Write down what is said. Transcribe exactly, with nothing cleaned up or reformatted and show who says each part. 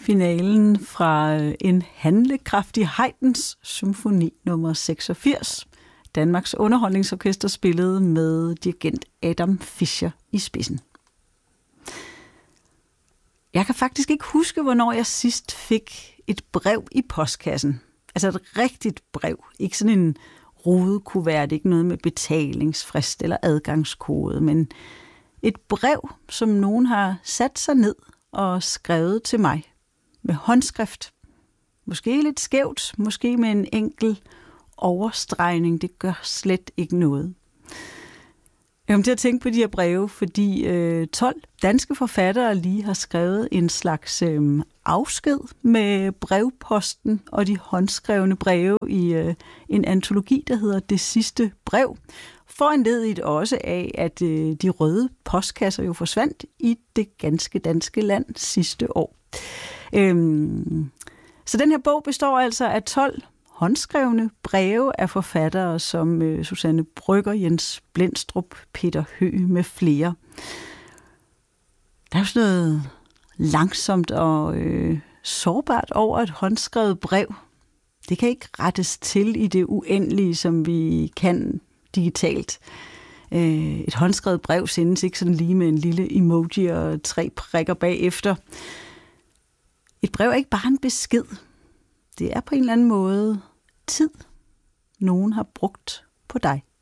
Speaker 1: finalen fra en handlekraftig Haydns symfoni nummer seksogfirs. Danmarks Underholdningsorkester spillede med dirigent Adam Fischer i spidsen. Jeg kan faktisk ikke huske, hvornår jeg sidst fik et brev i postkassen. Altså et rigtigt brev. Ikke sådan en rodekuvert, ikke noget med betalingsfrist eller adgangskode, men et brev, som nogen har sat sig ned og skrevet til mig med håndskrift. Måske lidt skævt, måske med en enkel overstregning. Det gør slet ikke noget. Jeg kom til at tænke på de her breve, fordi øh, tolv danske forfattere lige har skrevet en slags øh, afsked med brevposten og de håndskrevne breve i øh, en antologi, der hedder Det sidste brev. Foranlediget også af, at øh, de røde postkasser jo forsvandt i det ganske danske land sidste år. Øhm, så den her bog består altså af tolv håndskrevne breve af forfattere som øh, Susanne Brøgger, Jens Blendstrup, Peter Høeg med flere. Der er jo sådan noget langsomt og øh, sårbart over et håndskrevet brev. Det kan ikke rettes til i det uendelige, som vi kan digitalt. Øh, et håndskrevet brev sendes ikke sådan lige med en lille emoji og tre prikker bagefter. Et brev er ikke bare en besked. Det er på en eller anden måde tid, nogen har brugt på dig.